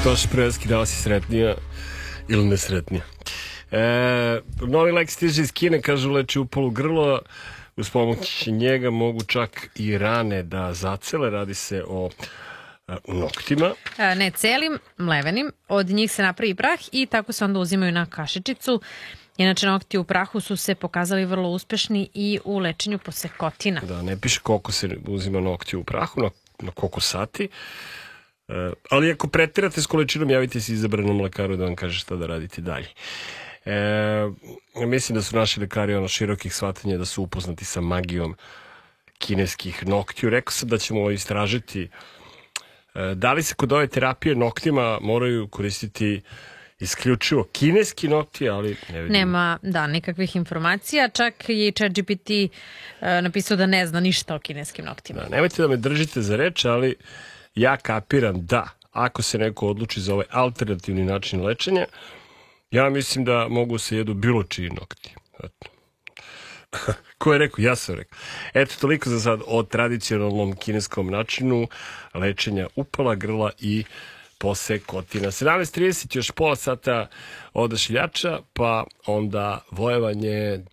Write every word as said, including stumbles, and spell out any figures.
Toša Preveski, da li si sretnija ili nesretnija? E, novi lek stiže iz Kine, kažu leči upalu grlo. Uz pomoć njega mogu čak i rane da zacele. Radi se o a, noktima. A, ne celim, mlevenim. Od njih se napravi prah i tako se onda uzimaju na kašičicu. Inače, nokti u prahu su se pokazali vrlo uspešni i u lečenju posekotina. Da, ne piše koliko se uzima nokti u prahu, na, na koliko sati. E, ali ako pretirate s količinom, javite se izabranom lekaru da vam kaže šta da radite dalje. E, mislim da su naši lekari ono širokih shvatanja, da su upoznati sa magijom kineskih noktiju. Rekao sam da ćemo istražiti e, da li se kod ove terapije noktima moraju koristiti isključivo kineski nokti, ali ne vidim. Nema, da, nikakvih informacija. Čak je i ChatGPT e, napisao da ne zna ništa o kineskim noktima. Da, nemojte da me držite za reč, ali ja kapiram da ako se neko odluči za ovaj alternativni način lečenja, ja mislim da mogu se jedu bilo čiji nokti. Eto. Ko je rekao? Ja sam rekao. Eto, toliko za sad o tradicionalnom kineskom načinu lečenja upala grla i posekotina. sedamnaest trideset, još pola sata odašiljača, pa onda vojevanje